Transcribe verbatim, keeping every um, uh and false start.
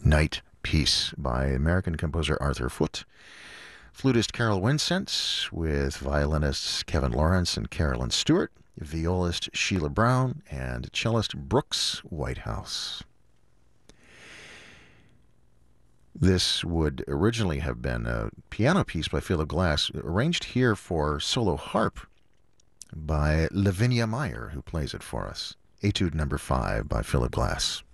Night Piece by American composer Arthur Foote, flutist Carol Winsent with violinists Kevin Lawrence and Carolyn Stewart, violist Sheila Brown, and cellist Brooks Whitehouse. This would originally have been a piano piece by Philip Glass, arranged here for solo harp by Lavinia Meyer, who plays it for us. Etude number five by Philip Glass.